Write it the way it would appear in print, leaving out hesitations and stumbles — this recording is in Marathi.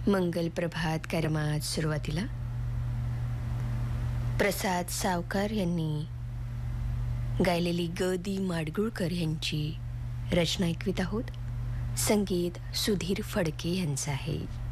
मंगल प्रभात कार्यक्रमात सुरुवातीला प्रसाद सावकार यांनी गायलेली ग दी माडगुळकर यांची रचना ऐकवीत आहोत. संगीत सुधीर फडके यांचं आहे.